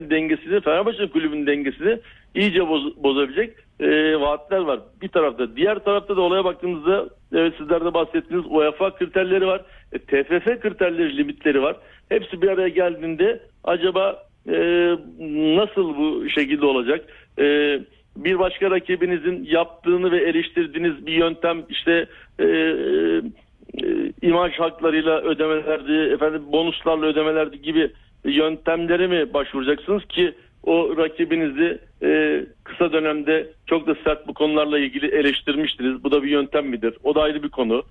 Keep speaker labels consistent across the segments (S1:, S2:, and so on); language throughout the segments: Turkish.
S1: dengesini, Fenerbahçe kulübünün dengesini iyice bozabilecek vaatler var bir tarafta. Diğer tarafta da olaya baktığımızda, evet, sizler de bahsettiğiniz UEFA kriterleri var. TFF kriterleri, limitleri var. Hepsi bir araya geldiğinde acaba nasıl bu şekilde olacak? Bir başka rakibinizin yaptığını ve eleştirdiğiniz bir yöntem, işte imaj haklarıyla ödemelerdi, bonuslarla ödemelerdi gibi yöntemlere mi başvuracaksınız ki o rakibinizi kısa dönemde çok da sert bu konularla ilgili eleştirmiştiniz. Bu da bir yöntem midir? O da ayrı bir konu.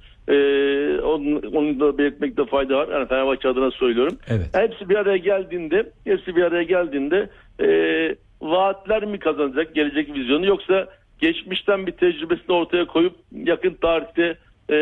S1: Onu da belirtmekte fayda var. Yani Fenerbahçe adına söylüyorum.
S2: Evet.
S1: Hepsi bir araya geldiğinde vaatler mi kazanacak gelecek vizyonu, yoksa geçmişten bir tecrübesini ortaya koyup yakın tarihte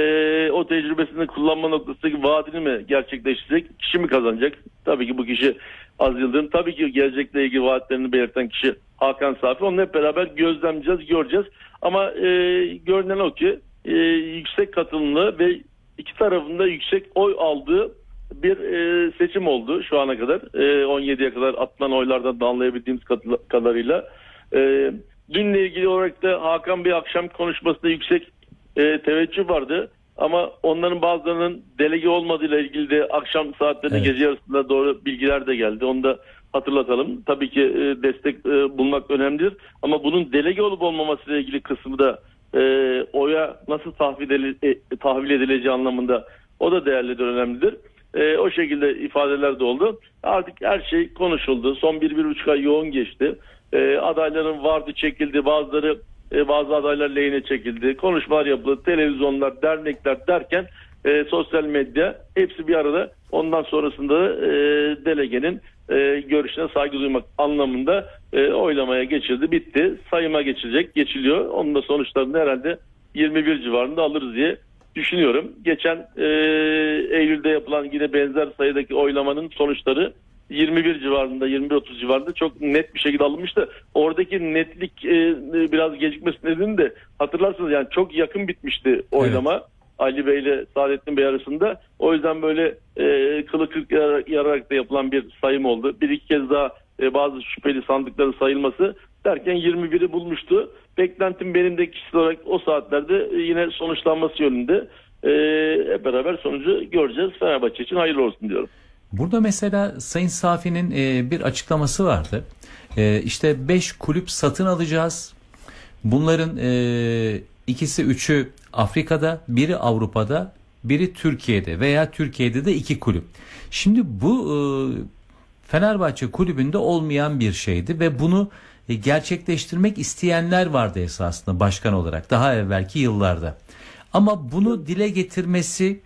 S1: o tecrübesini kullanma noktasındaki vaadini mi gerçekleştirecek? Kişi mi kazanacak? Tabii ki bu kişi Aziz Yıldırım. Tabii ki gelecekle ilgili vaatlerini belirten kişi Hakan Safi. Onunla hep beraber gözlemleyeceğiz, göreceğiz. Ama görünen o ki yüksek katılımlı ve iki tarafında yüksek oy aldığı bir seçim oldu şu ana kadar. 17'ye kadar atılan oylardan da anlayabildiğimiz kadarıyla. Dünle ilgili olarak da Hakan Bey akşam konuşmasında yüksek teveccüh vardı. Ama onların bazılarının delege olmadığıyla ilgili de akşam saatlerinde, gece yarısında doğru bilgiler de geldi. Onu da hatırlatalım. Tabii ki destek bulmak önemlidir. Ama bunun delege olup olmamasıyla ilgili kısmı da oya nasıl tahvil edileceği anlamında o da değerlidir, önemlidir. O şekilde ifadeler de oldu. Artık her şey konuşuldu. Son 1-1,5 ay yoğun geçti. Adayların vardı, çekildi. Bazı adaylar lehine çekildi. Konuşmalar yapıldı. Televizyonlar, dernekler derken sosyal medya hepsi bir arada. Ondan sonrasında delegenin görüşüne saygı duymak anlamında oylamaya geçildi. Bitti. Sayıma geçiliyor. Onun da sonuçlarını herhalde 21 civarında alırız diye düşünüyorum. Geçen Eylül'de yapılan yine benzer sayıdaki oylamanın sonuçları 21 civarında, 21-30 civarında çok net bir şekilde alınmıştı. Oradaki netlik biraz gecikmesi nedeni de hatırlarsınız, yani çok yakın bitmişti oylama. Evet. Ali Bey ile Saadettin Bey arasında. O yüzden böyle kılı kırk yararak da yapılan bir sayım oldu. Bir iki kez daha bazı şüpheli sandıkların sayılması derken 21'i bulmuştu. Beklentim benim de kişisel olarak o saatlerde yine sonuçlanması yönünde. Hep beraber sonucu göreceğiz. Fenerbahçe için hayırlı olsun diyorum.
S2: Burada mesela Sayın Safi'nin bir açıklaması vardı. İşte 5 kulüp satın alacağız. Bunların ikisi üçü Afrika'da, biri Avrupa'da, biri Türkiye'de veya Türkiye'de de 2 kulüp. Şimdi bu Fenerbahçe kulübünde olmayan bir şeydi ve bunu gerçekleştirmek isteyenler vardı esasında başkan olarak daha evvelki yıllarda. Ama bunu dile getirmesi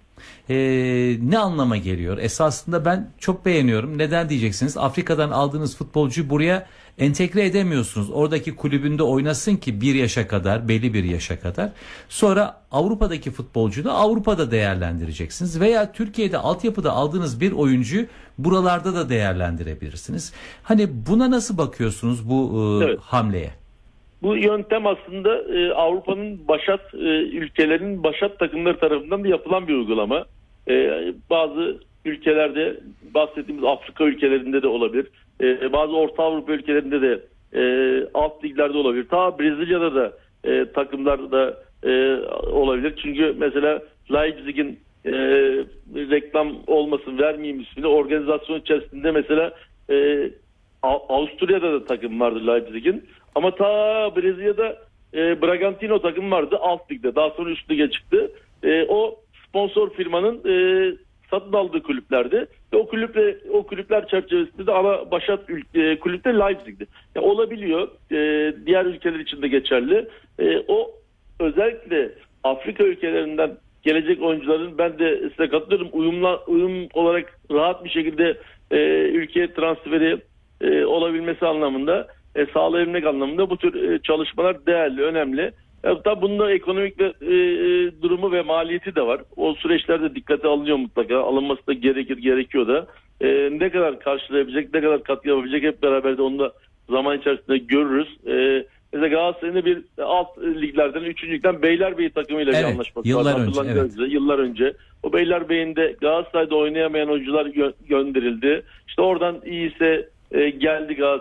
S2: ne anlama geliyor? Esasında ben çok beğeniyorum. Neden diyeceksiniz? Afrika'dan aldığınız futbolcuyu buraya entegre edemiyorsunuz. Oradaki kulübünde oynasın ki bir yaşa kadar, belli bir yaşa kadar. Sonra Avrupa'daki futbolcuyu da Avrupa'da değerlendireceksiniz. Veya Türkiye'de altyapıda aldığınız bir oyuncuyu buralarda da değerlendirebilirsiniz. Hani buna nasıl bakıyorsunuz bu hamleye?
S1: Bu yöntem aslında Avrupa'nın başat ülkelerinin başat takımları tarafından da yapılan bir uygulama. Bazı ülkelerde, bahsettiğimiz Afrika ülkelerinde de olabilir. Bazı Orta Avrupa ülkelerinde de alt liglerde olabilir. Ta Brezilya'da da takımlar da olabilir. Çünkü mesela Leipzig'in reklam olmasın, vermeyeyim ismini, organizasyon içerisinde mesela Avusturya'da da takım vardı Leipzig'in. Ama ta Brezilya'da Bragantino takım vardı alt ligde. Daha sonra üst lige çıktı. O sponsor firmanın satın aldığı kulüplerdi. Ve o kulüpler çerçevesinde de ana başat kulüp de Leipzig'ti. Yani olabiliyor. Diğer ülkeler için de geçerli. O özellikle Afrika ülkelerinden gelecek oyuncuların, ben de size katılıyorum, uyum olarak rahat bir şekilde ülkeye transferi olabilmesi anlamında, sağlayabilmek anlamında bu tür çalışmalar değerli, önemli. Tabii bunun da ekonomik durumu ve maliyeti de var. O süreçlerde dikkate alınıyor mutlaka. Alınması da gerekiyor da. Ne kadar karşılayabilecek, ne kadar katkı yapabilecek, hep beraber de onu da zaman içerisinde görürüz. Mesela Galatasaray'ın bir alt liglerden, 3. ligden Beylerbeyi takımıyla bir anlaşması var. Yıllar önce. O Beylerbeyi'nde Galatasaray'da oynayamayan oyuncular gönderildi. İşte oradan iyiyse geldi Galatasaray.